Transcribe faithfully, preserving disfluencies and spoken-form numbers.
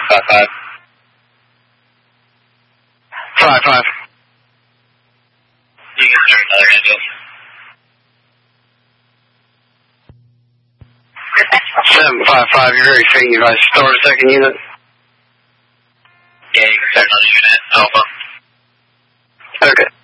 five five. Five five. You can start another ambulance. Seven five five, you're very faint. You guys start a second unit. Yeah, you can start another unit. Alpha. Okay.